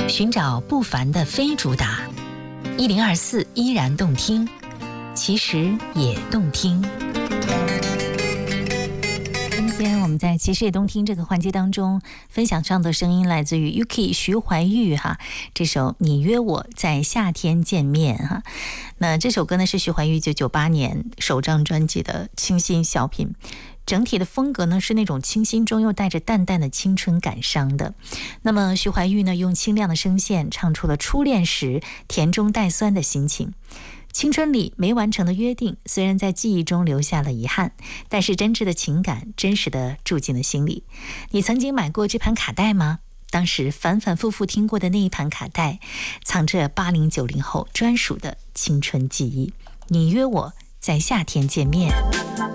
寻找不凡的非主打，1024依然动听，其实也动听。今天我们在其实也动听这个环节当中分享上的声音来自于 Yuki 徐怀钰哈，这首你约我在夏天见面哈。那这首歌呢是徐怀钰1998年首张专辑的清新小品，整体的风格呢是那种清新中又带着淡淡的青春感伤的。那么徐怀钰呢用清亮的声线唱出了初恋时甜中带酸的心情。青春里没完成的约定，虽然在记忆中留下了遗憾，但是真挚的情感真实的住进了心里。你曾经买过这盘卡带吗？当时反反复复听过的那一盘卡带，藏着80、90后专属的青春记忆。你约我在夏天见面。